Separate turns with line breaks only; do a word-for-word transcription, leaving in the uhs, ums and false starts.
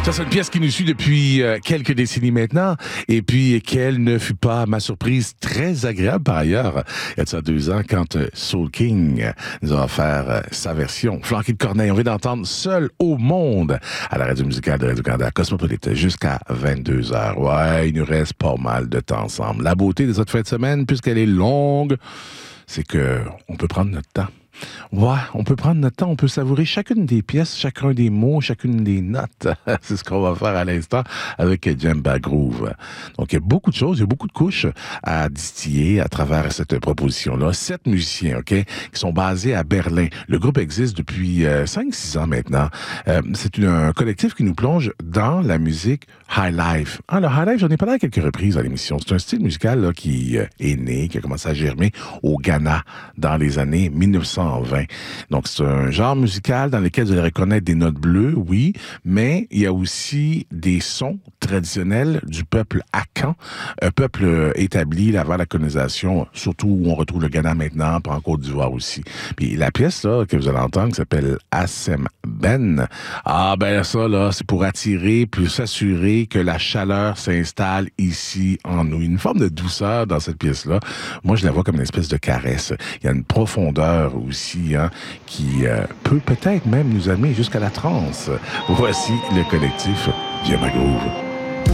Ça, c'est une pièce qui nous suit depuis euh, quelques décennies maintenant. Et puis, quelle ne fut pas ma surprise très agréable par ailleurs, il y a de ça deux ans, quand euh, Soul King nous a offert euh, sa version. Flanqué de Corneille, on vient d'entendre Seul au monde à la radio musicale de Radio-Canada Cosmopolite jusqu'à vingt-deux heures. Ouais, il nous reste pas mal de temps ensemble. La beauté de cette fin de semaine, puisqu'elle est longue, c'est que on peut prendre notre temps. Ouais, on peut prendre notre temps, on peut savourer chacune des pièces, chacun des mots, chacune des notes. C'est ce qu'on va faire à l'instant avec Djemba Groove. Donc, il y a beaucoup de choses, il y a beaucoup de couches à distiller à travers cette proposition-là. Sept musiciens, OK, qui sont basés à Berlin. Le groupe existe depuis euh, cinq six ans maintenant. Euh, c'est une, un collectif qui nous plonge dans la musique high life. Ah, le high life, j'en ai parlé à quelques reprises à l'émission. C'est un style musical là, qui euh, est né, qui a commencé à germer au Ghana dans les années mille neuf cent vingt. Donc, c'est un genre musical dans lequel vous allez reconnaître des notes bleues, oui, mais il y a aussi des sons traditionnels du peuple Akan, un peuple établi avant la colonisation, surtout où on retrouve le Ghana maintenant, puis en Côte d'Ivoire aussi. Puis la pièce là que vous allez entendre, qui s'appelle Assem Ben, ah ben ça là, c'est pour attirer, puis s'assurer que la chaleur s'installe ici en nous. Une forme de douceur dans cette pièce-là. Moi, je la vois comme une espèce de caresse. Il y a une profondeur aussi, hein, qui euh, peut peut-être même nous amener jusqu'à la transe. Voici le collectif Djemba Groove.